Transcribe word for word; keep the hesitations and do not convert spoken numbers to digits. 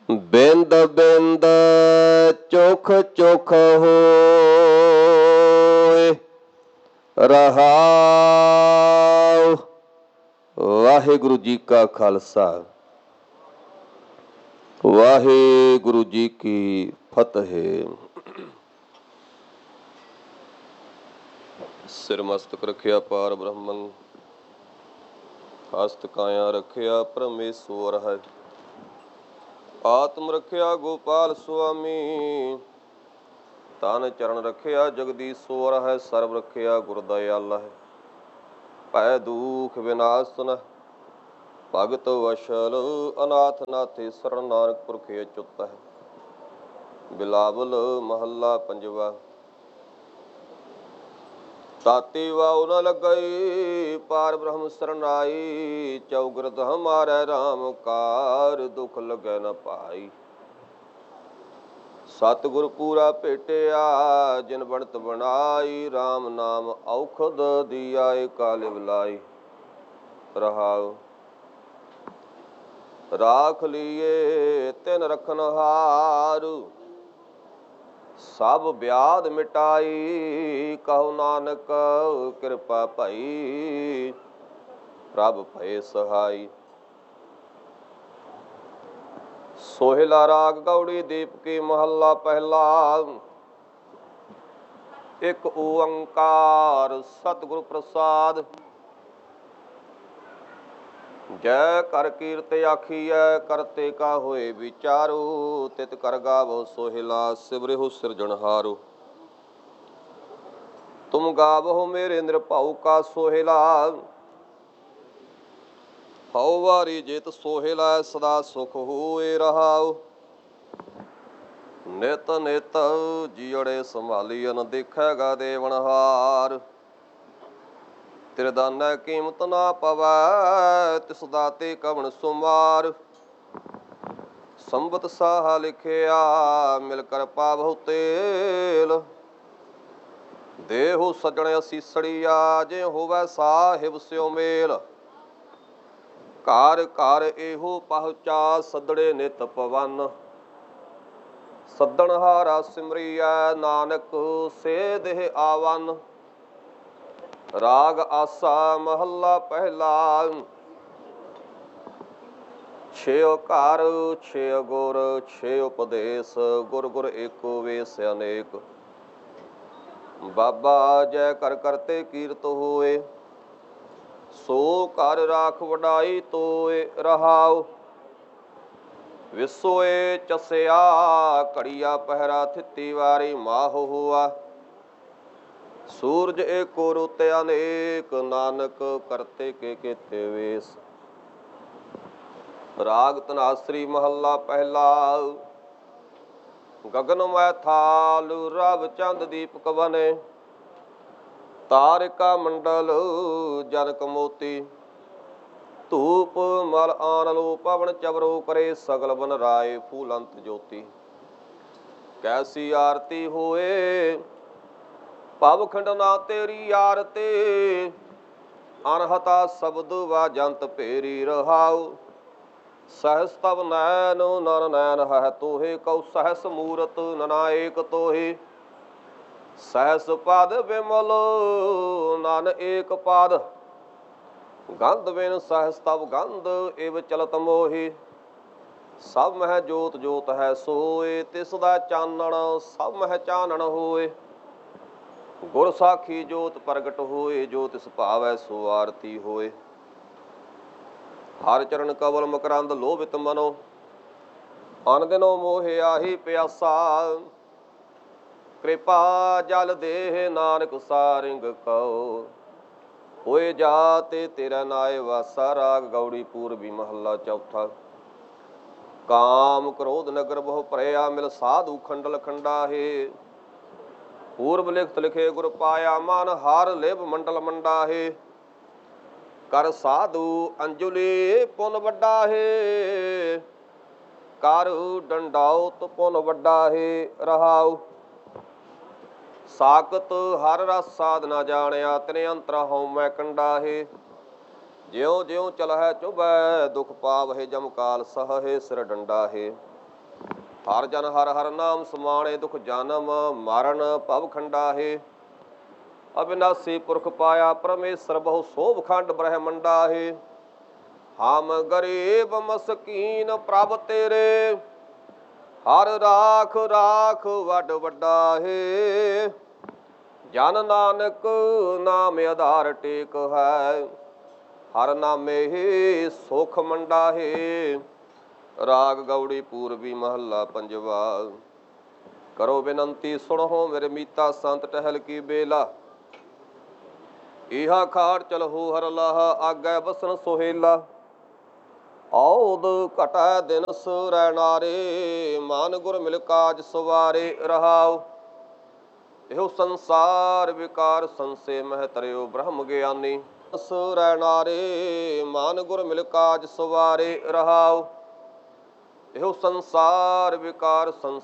ਬਿੰਦ ਬਿੰਦ ਚੋਖ ਚੋਖ ਹੋਏ ਰਹਾਉ। ਵਾਹਿਗੁਰੂ ਜੀ ਕਾ ਖਾਲਸਾ, ਵਾਹਿਗੁਰੂ ਜੀ ਕੀ ਫਤਿਹ। ਸਿਰ ਮਸਤਕ ਰੱਖਿਆ ਪਾਰ ਬ੍ਰਹਮੰ, ਹਸਤ ਕਾਇਆ ਰੱਖਿਆ ਪਰਮੇਸ਼ਵਰ ਹੈ। ਆਤਮ ਰੱਖਿਆ ਗੋਪਾਲ ਸੁਆਮੀ, ਤਨ ਚਰਨ ਰੱਖਿਆ ਜਗਦੀਸ਼ਵਰ ਹੈ। ਸਰਬ ਰੱਖਿਆ ਗੁਰ ਦਇਆਲਾ ਹੈ। ਭੈ ਦੁਖ ਵਿਨਾਸ਼ਨ ਭਗਤ ਵਸ਼ਲ, ਅਨਾਥ ਨਾਥੇ ਸਰਣ ਨਾਨਕ ਪੁਰਖ ਅਚੁੱਤ ਹੈ। ਬਿਲਾਵਲ ਮਹੱਲਾ ਪੰਜਵਾ। ਤਾਤੀ ਵਾਉ ਨ ਲੱਗਈ ਪਾਰ ਬ੍ਰਹਮ ਸਰਨਾਈ, ਚੌਗਿਰਦ ਹਮਾਰੈ ਰਾਮ ਕਾਰ, ਦੁਖ ਲੱਗੈ ਨ ਪਾਈ। ਸਤਿਗੁਰ ਪੂਰਾ ਭੇਟਿਆ ਜਿਨ ਬਣਤ ਬਣਾਈ, ਰਾਮ ਨਾਮ ਔਖਦ ਦੀਆ ਏ ਕਾਲਿ ਬਲਾਈ। ਰਹਾਉ। ਰਾਖ ਲੀਏ ਤਿਨ ਰਖਨਹਾਰ, ਸਭ ਬਿਆਦ ਮਿਟਾਈ। ਕਹੋ ਨਾਨਕ ਕਿਰਪਾ ਭਈ, ਪ੍ਰਭ ਭਏ ਸਹਾਈ। ਸੋਹਿਲਾ ਰਾਗ ਗੌੜੀ ਦੀਪਕੀ ਮਹੱਲਾ ਪਹਿਲਾ। ਇੱਕ ਓੰਕਾਰ ਸਤਿਗੁਰ ਪ੍ਰਸਾਦ, ਜੈ ਕਰ ਕੀਰਤ ਆਖੀਐ ਕਰਤੇ ਕਾ ਹੋਏ ਵਿਚਾਰੋ। ਤਿਤ ਕਰ ਗਾਵੋ ਸੋਹਿਲਾ ਸਿਮਰਿਹੁ ਸਿਰਜਣਹਾਰੋ। ਤੁਮ ਗਾਵਹੁ ਮੇਰੇ ਨਿਰਭਉ ਕਾ ਸੋਹਿਲਾ, ਹਉ ਵਾਰੀ ਜੇਤ ਸੋਹਿਲਾ ਸਦਾ ਸੁਖ ਹੋਏ। ਰਹਾਉ। ਨਿਤ ਨਿਤ ਜੀਅੜੇ ਸੰਭਾਲੀਅਨ, ਦੇਖੈਗਾ ਦੇਵਨਹਾਰ। ਤਿਰ ਦਾਨੈ ਕੀਮਤ ਨਾ ਪਵੈ, ਤਿਸ ਦਾਤੇ ਕਵਣ ਸੁਮਾਰ। ਸੰਬਤ ਸਾਹਾ ਲਿਖਿਆ ਮਿਲ ਕਰ ਪਾਵਹੁ ਤੇਲ, ਦੇਹੁ ਸੱਜਣ ਅਸੀਸੜੀਆ ਜੇ ਹੋਵੈ ਸਾਹਿਬ ਸਿਉ ਮੇਲ। ਘਰ ਘਰ ਇਹੋ ਪਹੁੰਚਾ ਸੱਦੜੇ ਨਿਤ ਪਵਨ, ਸੱਦਣਹਾਰਾ ਸਿਮਰੀਐ ਨਾਨਕ ਸੇ ਦੇਹ ਆਵਨ। ਰਾਗ ਆਸਾ ਮਹੱਲਾ ਪਹਿਲਾ। ਛਿਉ ਘਰ ਛਿਉ ਗੁਰ ਛਿਉ ਉਪਦੇਸ, ਗੁਰ ਗੁਰ ਏਕੋ ਵੇਸ ਅਨੇਕ। ਬਾਬਾ ਜੈ ਕਰ ਕਰਤੇ ਕੀਰਤ ਹੋਏ, ਸੋ ਘਰ ਰਾਖ ਵਡਾਈ ਤੋਏ। ਰਹਾਉ। ਵਿਸੋਏ ਚਸਿਆ ਘੜੀਆ ਪਹਿਰਾ, ਥਿੱਤੀ ਵਾਰੀ ਮਾਹੁ ਹੋਆ। ਸੂਰਜ ਏਕੋ ਰੁੱਤ ਅਨੇਕ, ਨਾਨਕ ਕਰਤੇ ਕੇ ਕੇਤੇ ਵੇਸ। ਰਾਗ ਧਨਾਸਰੀ ਮਹੱਲਾ ਪਹਿਲਾ। ਗਗਨ ਮੈ ਥਾਲ ਰਵ ਚੰਦ ਦੀਪਕ ਬਨੇ, ਤਾਰਿਕਾ ਮੰਡਲ ਜਨਕ ਮੋਤੀ। ਧੂਪ ਮਲ ਆਨ ਲੋ ਪਵਨ ਚਵਰੋ ਕਰੇ, ਸਗਲ ਬਨ ਰਾਏ ਫੂਲੰਤ ਜੋਤੀ। ਕੈਸੀ ਆਰਤੀ ਹੋਏ ਭਵ ਖੰਡ ਨਾ ਤੇਰੀ ਆਰਤੀ, ਅਨਹਤਾ ਸ਼ਬਦ ਵਾਜੰਤ ਭੇਰੀ। ਰਹਾਉ। ਸਹਸ ਤਵ ਨੈਨ ਨਨ ਨੈਨ ਹੈ ਤੋਹੇ, ਕਉ ਸਹਸ ਮੂਰਤ ਨਨਾ ਏਕ ਤੋਹੇ। ਸਹਸ ਪਦ ਬਿਮਲ ਨਨ ਏਕ ਪਾਦ, ਗੰਧ ਬਿਨ ਸਹਸ ਤਵ ਗੰਧ ਇਵ ਚਲਤ ਮੋਹੀ। ਸਭ ਮਹਿ ਜੋਤ ਜੋਤ ਹੈ ਸੋਏ, ਤਿਸ ਦਾ ਚਾਨਣ ਸਭ ਮਹਿ ਚਾਨਣ ਹੋਏ। ਗੁਰ ਸਾਖੀ ਜੋਤ ਪ੍ਰਗਟ ਹੋਏ, ਜੋ ਤਿਸ ਭਾਵੈ ਸੋ ਆਰਤੀ ਹੋਏ। ਹਰ ਚਰਨ ਕਵਲ ਮਕਰੰਦ ਲੋਭਿਤ ਮਨੋ, ਅਨ ਦਿਨੋ ਮੋਹਿ ਆਹੀ ਪਿਆਸਾ। ਕਿਰਪਾ ਜਲ ਦੇਹ ਨਾਨਕ ਸਾਰਿੰਗ ਕਉ, ਹੋਏ ਜਾਤੇ ਤੇਰਾ ਨਾਏ ਵਾਸਾ। ਰਾਗ ਗੌੜੀ ਪੂਰਬੀ ਮਹੱਲਾ ਚੌਥਾ। ਕਾਮ ਕ੍ਰੋਧ ਨਗਰ ਬਹੁ ਭਰਿਆ, ਮਿਲ ਸਾਧੂ ਖੰਡਲ ਖੰਡਾਹੇ। ਪੂਰਬ ਲਿਖਤ ਲਿਖੇ ਗੁਰ ਪਾਇਆ, ਮਨ ਹਰ ਲਿਵ ਮੰਡਲ ਮੰਡਾਹੇ। ਕਰ ਸਾਧੂ ਅੰਜੁਲੀ ਪੁੰਨ ਵੱਡਾ ਹੈ, ਕਰ ਡੰਡਾਉਤ ਪੁੰਨ ਵੱਡਾ ਹੈ। ਰਹਾਉ। ਸਾਕਤ ਹਰ ਰਸ ਸਾਧ ਨਾ ਜਾਣਿਆ, ਤਿਨੇ ਅੰਤਰਾ ਹਉਮੈ ਕੰਡਾ ਹੈ। ਜਿਉ ਜਿਉ ਚਲਹਿ ਚੁਭੈ ਦੁਖ ਪਾਵਹਿ, ਜਮ ਕਾਲ ਸਹਹਿ ਸਿਰ ਡੰਡਾ ਹੈ। ਹਰ ਜਨ ਹਰ ਹਰ ਨਾਮ ਸਮਾਣੇ, ਦੁਖ ਜਨਮ ਮਰਨ ਭਵ ਖੰਡਾਹੇ। ਅਬਿਨਾਸੀ ਪੁਰਖ ਪਾਇਆ ਪਰਮੇਸ਼ਰ, ਬਹੁ ਸੋਭ ਖੰਡ ਬ੍ਰਹਮੰਡਾਹੇ। ਹਮ ਗਰੀਬ ਮਸਕੀਨ ਪ੍ਰਭ ਤੇਰੇ, ਹਰ ਰਾਖ ਰਾਖ ਵੱਡ ਵੱਡਾ ਹੈ। ਜਨ ਨਾਨਕ ਨਾਮ ਆਧਾਰ ਟੇਕ ਹੈ, ਹਰ ਨਾਮੇ ਹੀ ਸੁਖ ਮੰਡਾ ਹੈ। ਰਾਗ ਗੌੜੀ ਪੂਰਬੀ ਮਹੱਲਾ ਪੰਜਵਾ। ਕਰੋ ਬੇਨੰਤੀ ਸੁਣੋ ਮੇਰੇ ਮੀਤਾ, ਸੰਤ ਟਹਿਲ ਕੀ ਬੇਲਾ। ਇਹਾ ਖਾੜ ਚਲਹੁ ਹਰ ਲਾਹਾ, ਆਗੈ ਬਸਨ ਸੁਹੇਲਾ। ਔਦ ਘਟੈ ਦਿਨ ਸੁਰੈ ਨਾਰੇ, ਮਨ ਗੁਰ ਮਿਲ ਕਾਜ ਸਵਾਰੇ ਰਹਾਉ। ਇਹੋ ਸੰਸਾਰ ਵਿਕਾਰ ਸੰਸੇ ਮਹਿ ਤਰਿਓ, ਬ੍ਰਹਮ ਗਿਆਨੀ ਸੁਰੈ ਨਾਰੇ, ਮਨ ਗੁਰ ਮਿਲ ਕਾਜ ਸਵਾਰੇ ਰਹਾਉ। ਇਹੋ ਸੰਸਾਰ ਵਿਕਾਰ ਸੰਸੇ